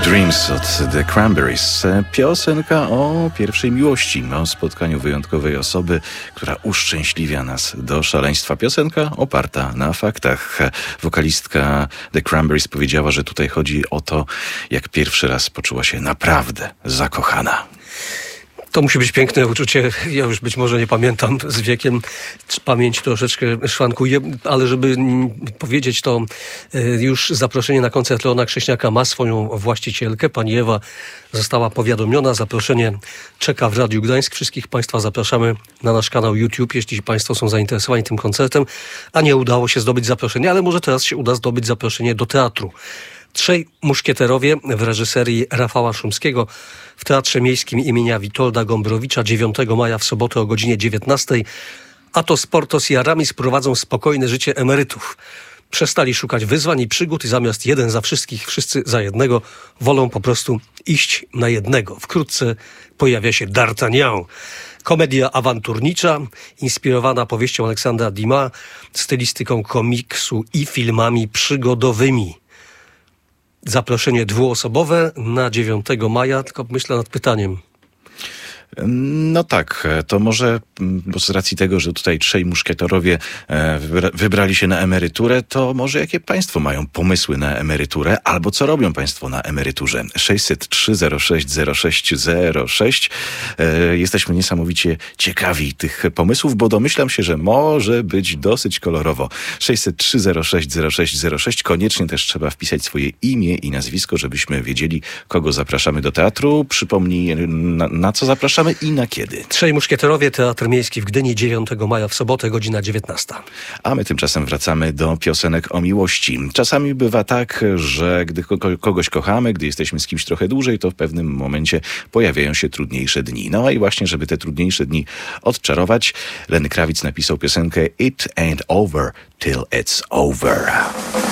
Dreams od The Cranberries. Piosenka o pierwszej miłości, o spotkaniu wyjątkowej osoby, która uszczęśliwia nas do szaleństwa. Piosenka oparta na faktach. Wokalistka The Cranberries powiedziała, że tutaj chodzi o to, jak pierwszy raz poczuła się naprawdę zakochana. To musi być piękne uczucie. Ja już być może nie pamiętam z wiekiem. Pamięć troszeczkę szwankuje, ale żeby powiedzieć to, już zaproszenie na koncert Leona Krześniaka ma swoją właścicielkę. Pani Ewa została powiadomiona. Zaproszenie czeka w Radiu Gdańsk. Wszystkich Państwa zapraszamy na nasz kanał YouTube, jeśli Państwo są zainteresowani tym koncertem, a nie udało się zdobyć zaproszenia, ale może teraz się uda zdobyć zaproszenie do teatru. Trzej muszkieterowie w reżyserii Rafała Szumskiego w Teatrze Miejskim imienia Witolda Gombrowicza 9 maja w sobotę o godzinie 19. Atos, Portos i Aramis prowadzą spokojne życie emerytów. Przestali szukać wyzwań i przygód i zamiast jeden za wszystkich, wszyscy za jednego, wolą po prostu iść na jednego. Wkrótce pojawia się D'Artagnan. Komedia awanturnicza, inspirowana powieścią Aleksandra Dumas, stylistyką komiksu i filmami przygodowymi. Zaproszenie dwuosobowe na 9 maja, tylko myślę nad pytaniem. No tak, to może, bo z racji tego, że tutaj trzej muszkieterowie wybrali się na emeryturę, to może jakie państwo mają pomysły na emeryturę, albo co robią państwo na emeryturze? 603 06 06 Jesteśmy niesamowicie ciekawi tych pomysłów, bo domyślam się, że może być dosyć kolorowo. 603 06 06 Koniecznie też trzeba wpisać swoje imię i nazwisko, żebyśmy wiedzieli, kogo zapraszamy do teatru. Przypomnij, na co zapraszamy i na kiedy. Trzej muszkieterowie, Teatr Miejski w Gdyni, 9 maja w sobotę, godzina 19. A my tymczasem wracamy do piosenek o miłości. Czasami bywa tak, że gdy kogoś kochamy, gdy jesteśmy z kimś trochę dłużej, to w pewnym momencie pojawiają się trudniejsze dni. No i właśnie, żeby te trudniejsze dni odczarować, Lenny Kravitz napisał piosenkę It Ain't Over Till It's Over.